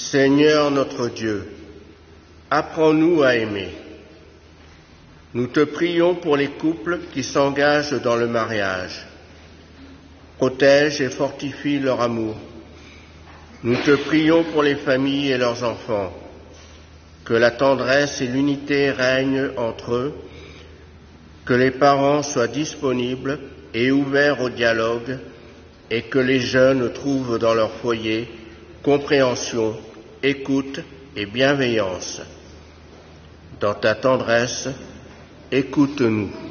Seigneur notre Dieu, apprends-nous à aimer. Nous te prions pour les couples qui s'engagent dans le mariage. Protège et fortifie leur amour. Nous te prions pour les familles et leurs enfants. Que la tendresse et l'unité règnent entre eux, que les parents soient disponibles et ouverts au dialogue, et que les jeunes trouvent dans leur foyer compréhension, écoute et bienveillance. Dans ta tendresse, écoute-nous.